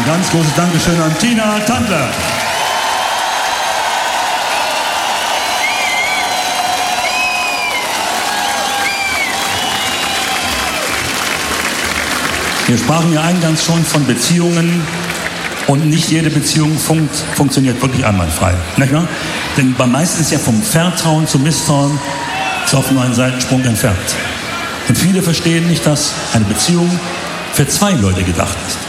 ganz großes Dankeschön an Tina Tandler. Wir sprachen ja eingangs schon von Beziehungen und nicht jede Beziehung funktioniert wirklich einwandfrei. Nicht wahr? Denn beim meisten ist ja vom Vertrauen zum Misstrauen ist oft nur ein Seitensprung entfernt. Und viele verstehen nicht, dass eine Beziehung für zwei Leute gedacht ist.